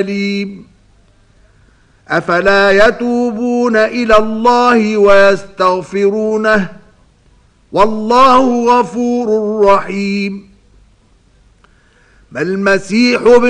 أليم أفلا يتوبون إلى الله ويستغفرونه والله غفور رحيم. ما المسيح